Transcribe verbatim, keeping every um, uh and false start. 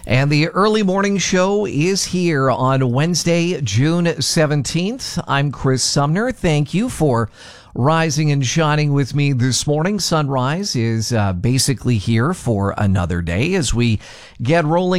And the early morning show is here on Wednesday, June seventeenth. I'm Chris Sumner. Thank you for rising and shining with me this morning. Sunrise is uh, basically here for another day as we get rolling